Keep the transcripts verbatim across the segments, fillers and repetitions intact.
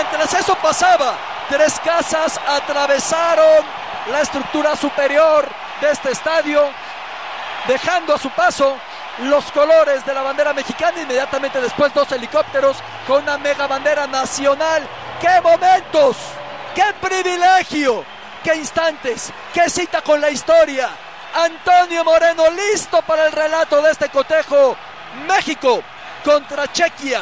mientras eso pasaba, tres casas atravesaron la estructura superior de este estadio, dejando a su paso los colores de la bandera mexicana. Inmediatamente después dos helicópteros con una mega bandera nacional. ¡Qué momentos! ¡Qué privilegio! ¡Qué instantes! ¡Qué cita con la historia! Antonio Moreno listo para el relato de este cotejo. México contra Chequia.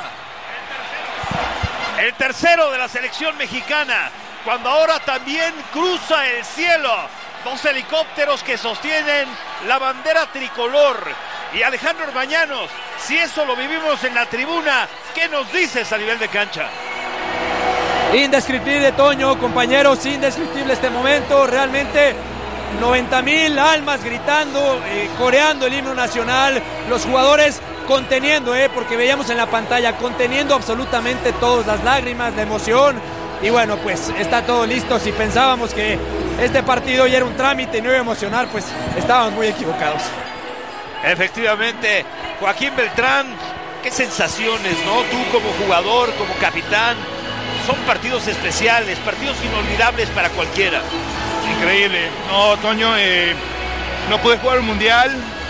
El tercero de la selección mexicana, cuando ahora también cruza el cielo. Dos helicópteros que sostienen la bandera tricolor. Y Alejandro Orbañanos, si eso lo vivimos en la tribuna, ¿qué nos dices a nivel de cancha? Indescriptible, Toño, compañeros, indescriptible este momento. Realmente noventa mil almas gritando, eh, coreando el himno nacional. Los jugadores conteniendo, eh, porque veíamos en la pantalla, conteniendo absolutamente todas las lágrimas, la emoción. Y bueno, pues está todo listo. Si pensábamos que este partido ya era un trámite y no iba a emocionar, pues estábamos muy equivocados. Efectivamente, Joaquín Beltrán, qué sensaciones, ¿no? Tú como jugador, como capitán, son partidos especiales, partidos inolvidables para cualquiera. Increíble. No, Toño, eh, no pude jugar un mundial,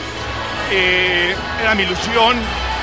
eh, era mi ilusión,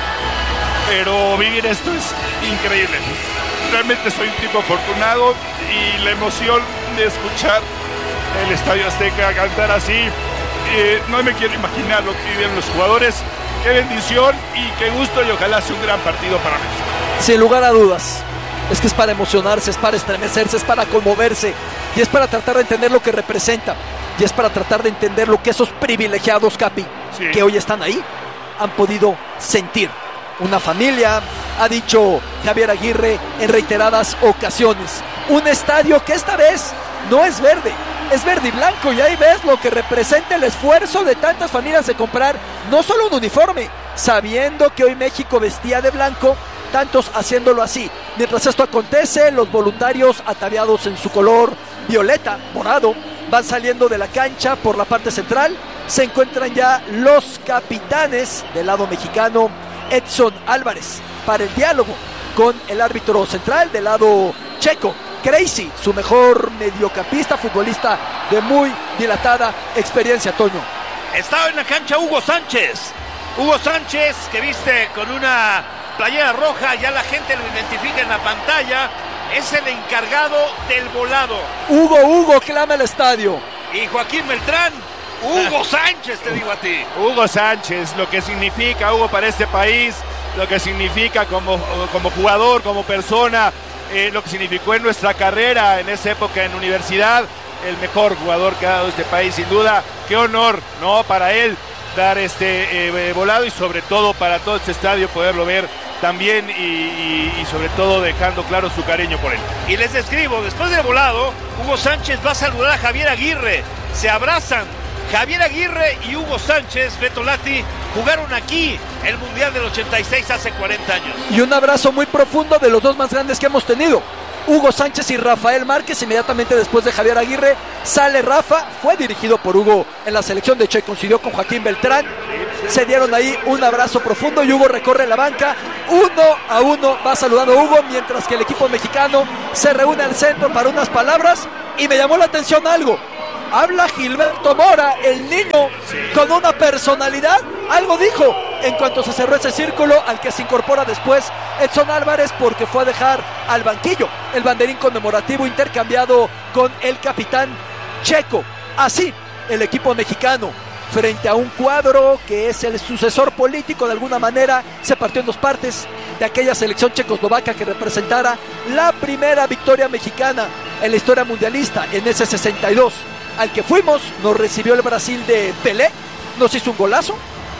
pero vivir esto es increíble. Realmente soy un tipo afortunado y la emoción de escuchar el Estadio Azteca cantar así, eh, no me quiero imaginar lo que viven los jugadores. Qué bendición y qué gusto, y ojalá sea un gran partido para México. Sin lugar a dudas, es que es para emocionarse, es para estremecerse, es para conmoverse, y es para tratar de entender lo que representa, y es para tratar de entender lo que esos privilegiados, Capi, sí, que hoy están ahí, han podido sentir. Una familia, ha dicho Javier Aguirre en reiteradas ocasiones. Un estadio que esta vez no es verde, es verde y blanco, y ahí ves lo que representa el esfuerzo de tantas familias de comprar no solo un uniforme, sabiendo que hoy México vestía de blanco, tantos haciéndolo así. Mientras esto acontece, los voluntarios ataviados en su color violeta, morado, van saliendo de la cancha por la parte central. Se encuentran ya los capitanes del lado mexicano, Edson Álvarez, para el diálogo con el árbitro central del lado checo, Crazy, su mejor mediocampista, futbolista de muy dilatada experiencia, Toño. Estaba en la cancha Hugo Sánchez. Hugo Sánchez, que viste con una playera roja, ya la gente lo identifica en la pantalla, es el encargado del volado. Hugo, Hugo, clama el estadio. Y Joaquín Beltrán, Hugo Sánchez, te digo a ti. Hugo Sánchez, lo que significa Hugo para este país, lo que significa como, como jugador, como persona, eh, lo que significó en nuestra carrera, en esa época en universidad, el mejor jugador que ha dado este país, sin duda. Qué honor, ¿no?, para él dar este eh, volado, y sobre todo para todo este estadio poderlo ver también, y, y, y sobre todo dejando claro su cariño por él. Y les describo, después del volado, Hugo Sánchez va a saludar a Javier Aguirre, se abrazan. Javier Aguirre y Hugo Sánchez, Beto Lati, jugaron aquí el Mundial del ochenta y seis hace cuarenta años. Y un abrazo muy profundo de los dos más grandes que hemos tenido, Hugo Sánchez y Rafael Márquez. Inmediatamente después de Javier Aguirre sale Rafa, fue dirigido por Hugo en la selección de Che, coincidió con Joaquín Beltrán, se dieron ahí un abrazo profundo y Hugo recorre la banca, uno a uno va saludando a Hugo, mientras que el equipo mexicano se reúne al centro para unas palabras. Y me llamó la atención algo, habla Gilberto Mora, el niño, sí, con una personalidad, algo dijo en cuanto se cerró ese círculo, al que se incorpora después Edson Álvarez, porque fue a dejar al banquillo el banderín conmemorativo intercambiado con el capitán checo. Así, el equipo mexicano, frente a un cuadro que es el sucesor político de alguna manera, se partió en dos partes, de aquella selección checoslovaca que representara la primera victoria mexicana en la historia mundialista en ese sesenta y dos. Al que fuimos, nos recibió el Brasil de Pelé, nos hizo un golazo.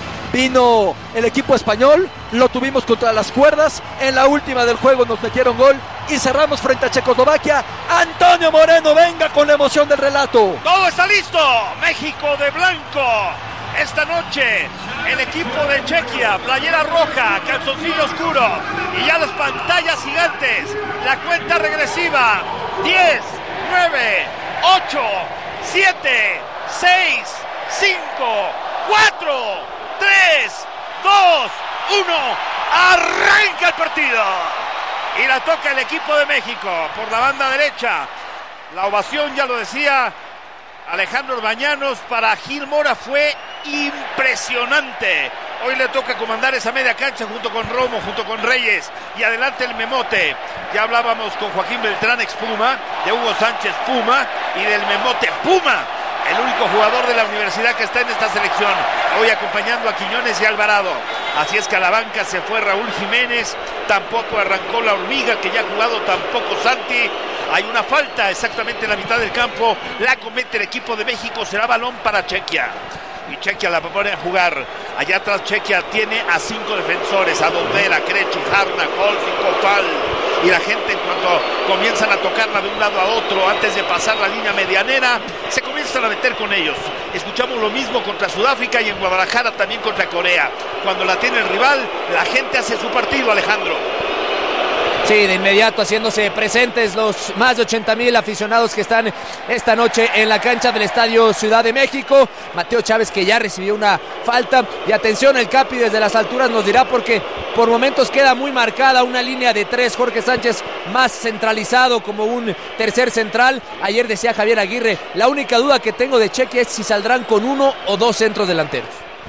Vino el equipo español, lo tuvimos contra las cuerdas, en la última del juego nos metieron gol y cerramos frente a Checoslovaquia. Antonio Moreno, venga con la emoción del relato. Todo está listo, México de blanco. Esta noche el equipo de Chequia, playera roja, calzoncillo oscuro, y ya las pantallas gigantes, la cuenta regresiva, diez, nueve, ocho, siete, seis, cinco, cuatro, tres, dos, uno, arranca el partido. y la toca el equipo de México por la banda derecha. La ovación, ya lo decía Alejandro Orbañanos, para Gil Mora fue impresionante. Hoy le toca comandar esa media cancha junto con Romo, junto con Reyes, y adelante el Memote. Ya hablábamos con Joaquín Beltrán, ex Puma, de Hugo Sánchez, Puma, y del Memote, Puma, el único jugador de la universidad que está en esta selección, hoy acompañando a Quiñones y Alvarado. Así es que a la banca se fue Raúl Jiménez, tampoco arrancó la Hormiga, que ya ha jugado, tampoco Santi. Hay una falta exactamente en la mitad del campo, la comete el equipo de México, será balón para Chequia. Y Chequia la pone a jugar. Allá atrás Chequia tiene a cinco defensores, a Dondera, Crechi, Jarna, Holz y Copal. Y la gente, en cuanto comienzan a tocarla de un lado a otro, antes de pasar la línea medianera, se comienzan a meter con ellos. Escuchamos lo mismo contra Sudáfrica y en Guadalajara también contra Corea. Cuando la tiene el rival, la gente hace su partido, Alejandro. Sí, de inmediato haciéndose presentes los más de ochenta mil aficionados que están esta noche en la cancha del Estadio Ciudad de México. Mateo Chávez, que ya recibió una falta. Y atención, el Capi desde las alturas nos dirá, porque por momentos queda muy marcada una línea de tres. Jorge Sánchez más centralizado como un tercer central. Ayer decía Javier Aguirre, la única duda que tengo de Chequia es si saldrán con uno o dos centros delanteros.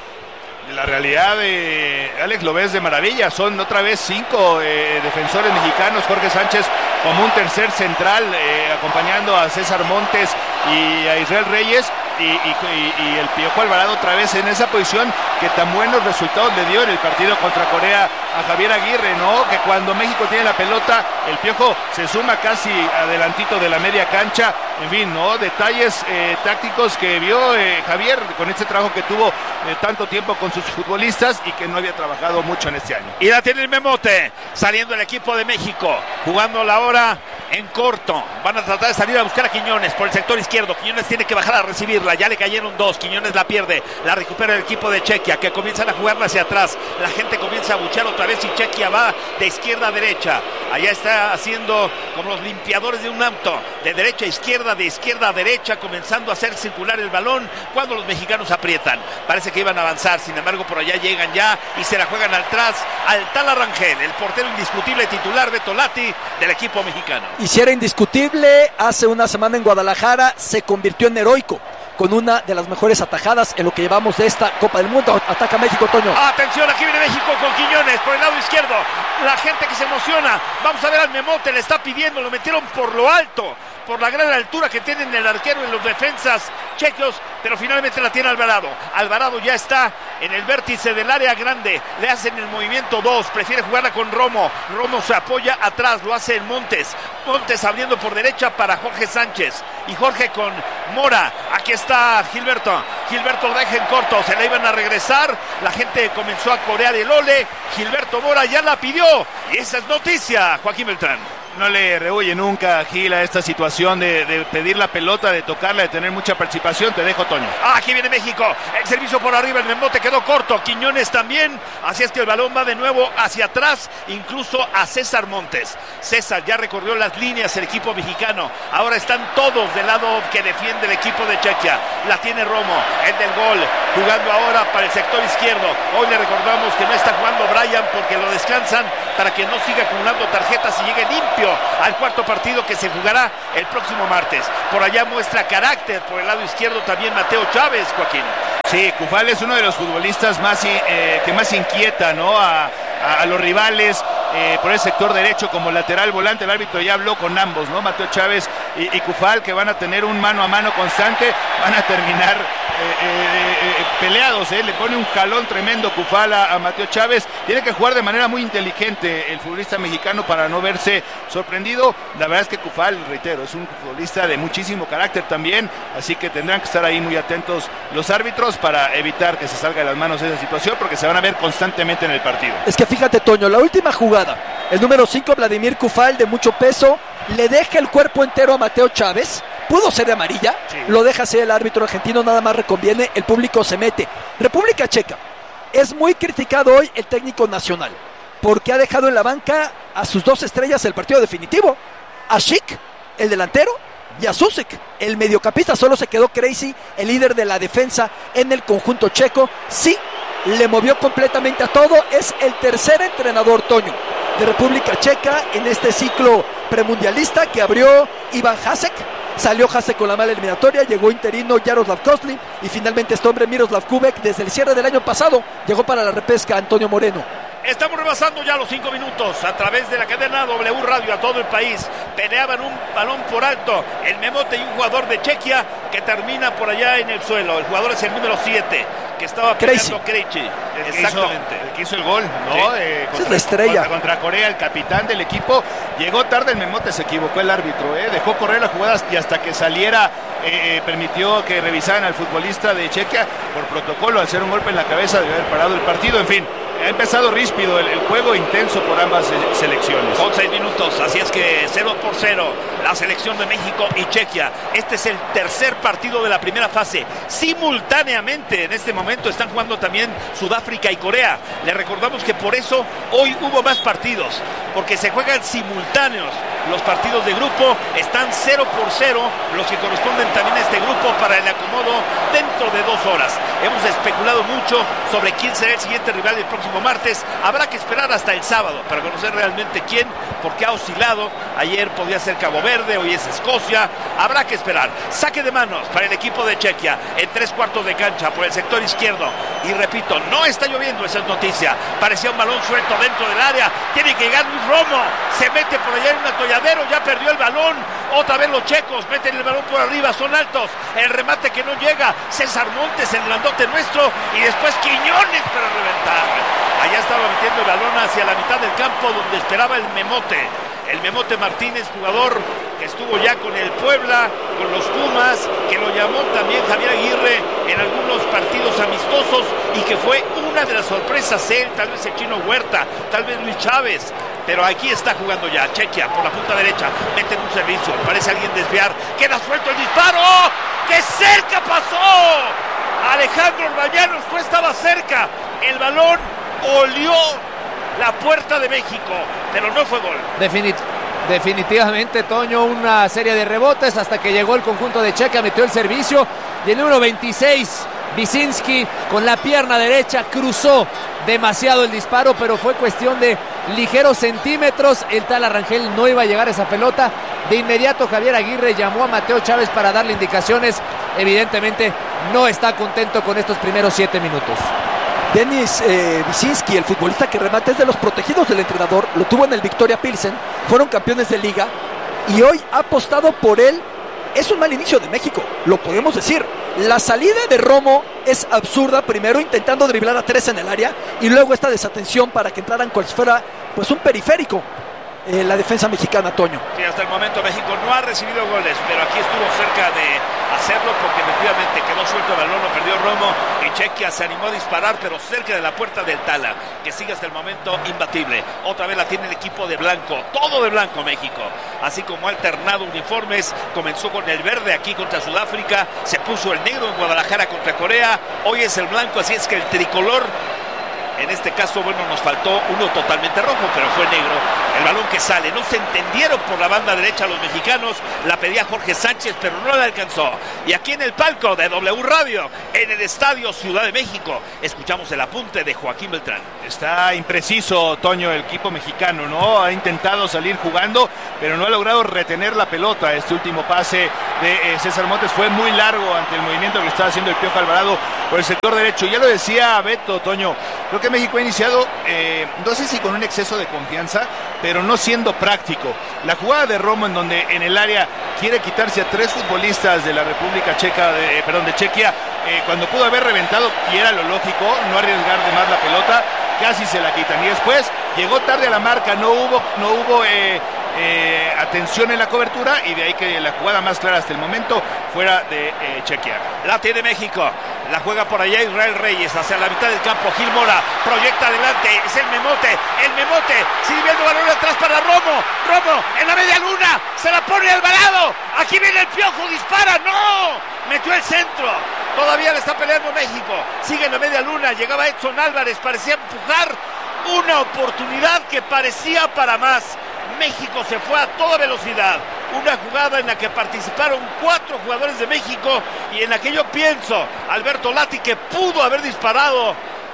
La realidad de Alex lo ves de maravilla, son otra vez cinco eh, defensores mexicanos, Jorge Sánchez como un tercer central, eh, acompañando a César Montes y a Israel Reyes, y, y, y, y el Piojo Alvarado otra vez en esa posición que tan buenos resultados le dio en el partido contra Corea a Javier Aguirre, ¿no? Que cuando México tiene la pelota, el Piojo se suma casi adelantito de la media cancha. En fin, ¿no? Detalles eh, tácticos que vio eh, Javier con este trabajo que tuvo eh, tanto tiempo con sus futbolistas y que no había trabajado mucho en este año. Y la tiene el Memote, saliendo el equipo de México, jugando la hora en corto. Van a tratar de salir a buscar a Quiñones por el sector izquierdo. Quiñones tiene que bajar a recibirla, ya le cayeron dos. Quiñones la pierde, la recupera el equipo de Chequia, que comienzan a jugarla hacia atrás. La gente comienza a buchear otra vez y Chequia va de izquierda a derecha. Allá está haciendo como los limpiadores de un auto, de derecha a izquierda, de izquierda a derecha, comenzando a hacer circular el balón cuando los mexicanos aprietan. Parece que iban a avanzar, sin embargo por allá llegan ya y se la juegan atrás al Tala Rangel, el portero indiscutible titular Beto Lati del equipo mexicano. Y si era indiscutible, hace una semana en Guadalajara se convirtió en heroico con una de las mejores atajadas en lo que llevamos de esta Copa del Mundo. Ataca México, Toño. Atención, aquí viene México con Quiñones por el lado izquierdo. La gente que se emociona. Vamos a ver al Memote, le está pidiendo, lo metieron por lo alto, por la gran altura que tienen el arquero y los defensas chequios, pero finalmente la tiene Alvarado. Alvarado ya está en el vértice del área grande, le hacen el movimiento dos, prefiere jugarla con Romo. Romo se apoya atrás, lo hace en Montes. Montes abriendo por derecha para Jorge Sánchez y Jorge con Mora. Aquí está Gilberto. Gilberto lo deja en corto, se la iban a regresar. La gente comenzó a corear el ole. Gilberto Mora ya la pidió y esa es noticia, Joaquín Beltrán. No le rehuye nunca a Gil a esta situación de, de pedir la pelota, de tocarla, de tener mucha participación. Te dejo, Toño. Ah, aquí viene México. El servicio por arriba, el Memote quedó corto. Quiñones también. Así es que el balón va de nuevo hacia atrás, incluso a César Montes. César ya recorrió las líneas el equipo mexicano. Ahora están todos del lado que defiende el equipo de Chequia. La tiene Romo, el del gol, jugando ahora para el sector izquierdo. Hoy le recordamos que no está jugando Brian porque lo descansan para que no siga acumulando tarjetas y llegue limpio al cuarto partido que se jugará el próximo martes. Por allá muestra carácter por el lado izquierdo también Mateo Chávez, Joaquín. Sí, Cufal es uno de los futbolistas más eh, que más inquieta, ¿no? A, a, a los rivales eh, por el sector derecho como lateral volante. El árbitro ya habló con ambos, ¿no? Mateo Chávez y, y Cufal, que van a tener un mano a mano constante, van a terminar eh, eh, eh, peleados, ¿eh? Le pone un jalón tremendo Cufal a, a Mateo Chávez. Tiene que jugar de manera muy inteligente el futbolista mexicano para no verse sorprendido. La verdad es que Cufal, reitero, es un futbolista de muchísimo carácter también, así que tendrán que estar ahí muy atentos los árbitros para evitar que se salga de las manos esa situación, porque se van a ver constantemente en el partido. Es que fíjate, Toño, la última jugada, el número cinco, Vladimir Cufal, de mucho peso, le deja el cuerpo entero a Mateo Chávez. Pudo ser de amarilla, sí. Lo deja ser el árbitro argentino, nada más reconviene, el público se mete. República Checa, es muy criticado hoy el técnico nacional, porque ha dejado en la banca a sus dos estrellas el partido definitivo, a Schick, el delantero, y a Susek, el mediocampista. Solo se quedó Crazy, el líder de la defensa en el conjunto checo. Sí, le movió completamente a todo, es el tercer entrenador, Toño, de República Checa en este ciclo premundialista que abrió Ivan Hasek. Salió Hasek con la mala eliminatoria, llegó interino Jaroslav Kozlin y finalmente este hombre Miroslav Kubek desde el cierre del año pasado llegó para la repesca Antonio Moreno. Estamos rebasando ya los cinco minutos a través de la cadena W Radio a todo el país. Peleaban un balón por alto el Memote y un jugador de Chequia que termina por allá en el suelo. El jugador es el número siete que estaba peleando Krejci. Exactamente. El que hizo el gol, ¿no? Sí. Eh, contra, es la estrella. Contra, contra Corea, el capitán del equipo. Llegó tarde el Memote, se equivocó el árbitro, ¿eh? Dejó correr las jugadas y hasta que saliera eh, permitió que revisaran al futbolista de Chequia por protocolo al hacer un golpe en la cabeza de haber parado el partido. En fin, ha empezado ríspido el, el juego, intenso por ambas eh, selecciones. Con seis minutos, así es que cero por cero la selección de México y Chequia. Este es el tercer partido de la primera fase. Simultáneamente en este momento están jugando también Sudáfrica y Corea. Le recordamos que por eso hoy hubo más partidos, porque se juegan simultáneos los partidos de grupo. Están cero por cero los que corresponden también a este grupo para el acomodo dentro de dos horas. Hemos especulado mucho sobre quién será el siguiente rival el próximo martes. Habrá que esperar hasta el sábado para conocer realmente quién, porque ha oscilado. Ayer podía ser Cabo Verde, hoy es Escocia. Habrá que esperar. Saque de manos para el equipo de Chequia en tres cuartos de cancha por el sector izquierdo. Y repito, no está lloviendo, esa es noticia. Parecía un balón suelto dentro del área. Tiene que llegar Luis Romo. Se mete por allá en un atolladero. Ya perdió el balón. Otra vez los checos meten el balón por arriba. Son altos. El remate que no llega. César Montes, el grandote nuestro. Y después Quiñones para reventar. Allá estaba metiendo el balón hacia la mitad del campo donde esperaba el Memote. El Memote Martínez, jugador que estuvo ya con el Puebla, con los Pumas, que lo llamó también Javier Aguirre en algunos partidos amistosos y que fue una de las sorpresas él, tal vez el Chino Huerta, tal vez Luis Chávez. Pero aquí está jugando ya Chequia por la punta derecha, mete en un servicio, parece alguien desviar, queda suelto el disparo, ¡qué cerca pasó! Alejandro Orbañanos, no estaba cerca, el balón olió la puerta de México, pero no fue gol. Definit- definitivamente, Toño, una serie de rebotes hasta que llegó el conjunto de Chequia, metió el servicio y el número veintiséis, Visinski, con la pierna derecha cruzó demasiado el disparo, pero fue cuestión de ligeros centímetros. El tal Arrangel no iba a llegar a esa pelota. De inmediato Javier Aguirre llamó a Mateo Chávez para darle indicaciones. Evidentemente no está contento con estos primeros siete minutos. Denis eh, Visinski, el futbolista que remata, es de los protegidos del entrenador. Lo tuvo en el Victoria Pilsen, fueron campeones de liga y hoy ha apostado por él. Es un mal inicio de México, lo podemos decir. La salida de Romo es absurda, primero intentando driblar a tres en el área y luego esta desatención para que entraran cual si fuera pues un periférico. Eh, la defensa mexicana, Toño. Sí, hasta el momento México no ha recibido goles, pero aquí estuvo cerca de hacerlo porque efectivamente quedó suelto el balón, lo perdió Romo y Chequia se animó a disparar, pero cerca de la puerta del Tala, que sigue hasta el momento imbatible. Otra vez la tiene el equipo de blanco, todo de blanco México, así como ha alternado uniformes. Comenzó con el verde aquí contra Sudáfrica, se puso el negro en Guadalajara contra Corea, hoy es el blanco, así es que el tricolor, en este caso, bueno, nos faltó uno totalmente rojo, pero fue negro. El balón que sale, no se entendieron por la banda derecha los mexicanos, la pedía Jorge Sánchez, pero no la alcanzó. Y aquí en el palco de W Radio, en el Estadio Ciudad de México, escuchamos el apunte de Joaquín Beltrán. Está impreciso, Toño, el equipo mexicano, ¿no? Ha intentado salir jugando, pero no ha logrado retener la pelota. Este último pase de eh, César Montes fue muy largo ante el movimiento que estaba haciendo el Piojo Alvarado por el sector derecho. Ya lo decía Beto, Toño, creo que México ha iniciado, eh, no sé si con un exceso de confianza, pero no siendo práctico. La jugada de Romo en donde en el área quiere quitarse a tres futbolistas de la República Checa, de, eh, perdón, de Chequia, eh, cuando pudo haber reventado, y era lo lógico, no arriesgar de más la pelota, casi se la quitan. Y después llegó tarde a la marca, no hubo, no hubo eh, eh, atención en la cobertura, y de ahí que la jugada más clara hasta el momento fuera de eh, Chequia. La tiene México, la juega por allá Israel Reyes, hacia la mitad del campo, Gil Mora, proyecta adelante, es el Memote, el Memote, sirviendo balón atrás para Romo, Romo, en la media luna, se la pone Alvarado, aquí viene el Piojo, dispara, no, metió el centro, todavía le está peleando México, sigue en la media luna, llegaba Edson Álvarez, parecía empujar, una oportunidad que parecía para más. México se fue a toda velocidad, una jugada en la que participaron cuatro jugadores de México y en la que yo pienso Alberto Lati que pudo haber disparado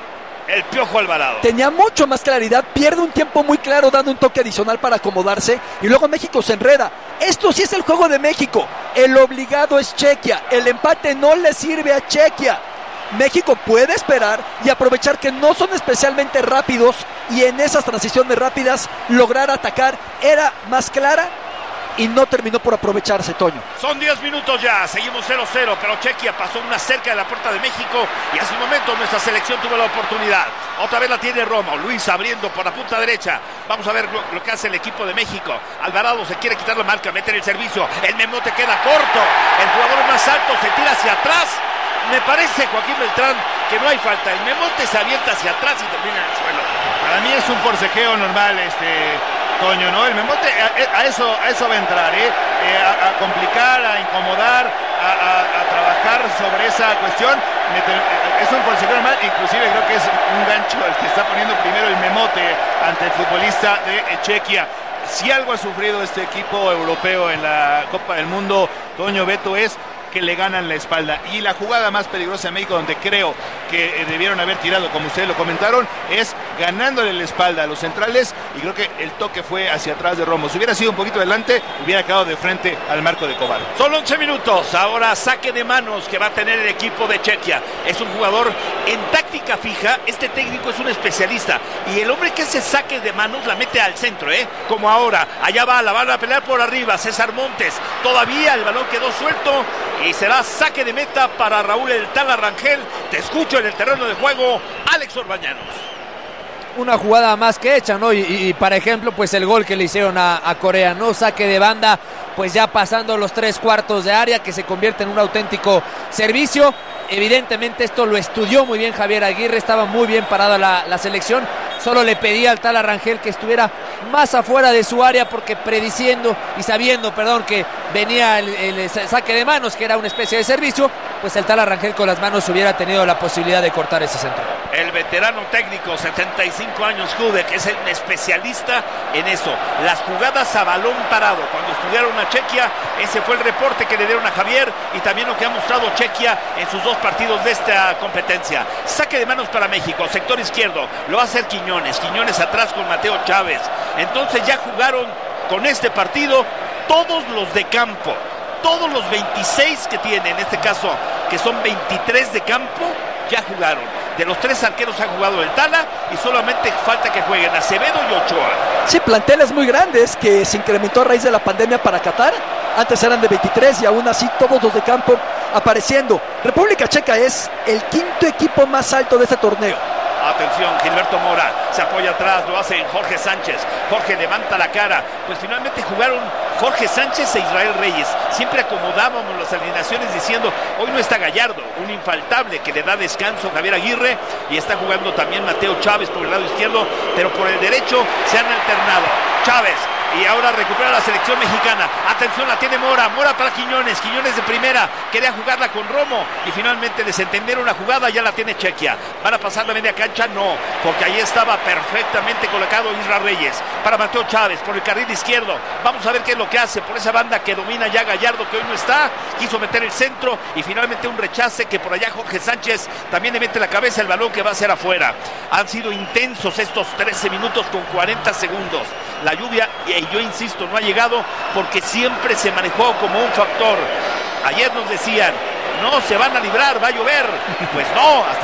El Piojo Alvarado. Tenía mucho más claridad, pierde un tiempo muy claro dando un toque adicional para acomodarse y luego México se enreda. Esto sí es el juego de México. El obligado es Chequia. El empate no le sirve a Chequia. México puede esperar y aprovechar que no son especialmente rápidos y en esas transiciones rápidas lograr atacar. Era más clara y no terminó por aprovecharse, Toño. Son diez minutos ya, seguimos cero cero, pero Chequia pasó una cerca de la puerta de México y hace un momento nuestra selección tuvo la oportunidad. Otra vez la tiene Romo, Luis abriendo por la punta derecha. Vamos a ver lo, lo que hace el equipo de México. Alvarado se quiere quitar la marca, meter el servicio. El Memote queda corto, el jugador más alto se tira hacia atrás. Me parece, Joaquín Beltrán, que no hay falta. El Memote se avienta hacia atrás y termina en el suelo. Para mí es un forcejeo normal, este... Toño, ¿no? El Memote a, a eso a eso va a entrar, ¿eh? eh a, a complicar, a incomodar, a, a, a trabajar sobre esa cuestión. Es un forcejeo normal, inclusive creo que es un gancho el que está poniendo primero el Memote ante el futbolista de Chequia. Si algo ha sufrido este equipo europeo en la Copa del Mundo, Toño, Beto, es que le ganan la espalda. Y la jugada más peligrosa de México, donde creo que debieron haber tirado, como ustedes lo comentaron, es ganándole la espalda a los centrales, y creo que el toque fue hacia atrás de Romo. Si hubiera sido un poquito adelante, hubiera quedado de frente al marco de Cobal. Son once minutos, ahora saque de manos que va a tener el equipo de Chequia. Es un jugador en táctica fija, este técnico es un especialista, y el hombre que se saque de manos la mete al centro, ¿eh? Como ahora, allá va, la van a pelear por arriba, César Montes, todavía el balón quedó suelto, y será saque de meta para Raúl El Tala Rangel. Te escucho en el terreno de juego, Alex Orbañanos. Una jugada más que hecha, ¿no? Y, y, y para ejemplo, pues el gol que le hicieron a, a Corea, ¿no? Saque de banda, pues ya pasando los tres cuartos de área, que se convierte en un auténtico servicio. Evidentemente esto lo estudió muy bien Javier Aguirre, estaba muy bien parada la, la selección. Solo le pedía al Tala Rangel que estuviera más afuera de su área, porque prediciendo y sabiendo, perdón, que venía el, el saque de manos, que era una especie de servicio, pues el Tala Rangel con las manos hubiera tenido la posibilidad de cortar ese centro. El veterano técnico, setenta y cinco años, Jude, que es el especialista en eso, las jugadas a balón parado. Cuando estudiaron a Chequia, ese fue el reporte que le dieron a Javier, y también lo que ha mostrado Chequia en sus dos partidos de esta competencia. Saque de manos para México, sector izquierdo, lo va a hacer Quiñones, Quiñones atrás con Mateo Chávez. Entonces ya jugaron con este partido todos los de campo, todos los veintiséis que tiene, en este caso, que son veintitrés de campo, ya jugaron. De los tres arqueros ha jugado el Tala y solamente falta que jueguen Acevedo y Ochoa. Sí, planteles muy grandes que se incrementó a raíz de la pandemia para Qatar. Antes eran de veintitrés y aún así todos los de campo apareciendo. República Checa es el quinto equipo más alto de este torneo. Atención, Gilberto Mora se apoya atrás, lo hace Jorge Sánchez. Jorge levanta la cara. Pues finalmente jugaron Jorge Sánchez e Israel Reyes. Siempre acomodábamos las alineaciones diciendo, hoy no está Gallardo, un infaltable que le da descanso a Javier Aguirre, y está jugando también Mateo Chávez por el lado izquierdo, pero por el derecho se han alternado. Chávez, y ahora recupera la selección mexicana. Atención, la tiene Mora, Mora para Quiñones, Quiñones de primera, quería jugarla con Romo y finalmente desentendieron la jugada, ya la tiene Chequia. ¿Van a pasar la media cancha? No, porque ahí estaba perfectamente colocado Israel Reyes para Mateo Chávez por el carril izquierdo. Vamos a ver qué es lo que hace por esa banda que domina ya Gallardo, que hoy no está, quiso meter el centro y finalmente un rechace que por allá Jorge Sánchez también le mete la cabeza, el balón que va a ser afuera. Han sido intensos estos trece minutos con cuarenta segundos. La lluvia, y yo insisto, no ha llegado porque siempre se manejó como un factor. Ayer nos decían, no se van a librar, va a llover. Pues no, hasta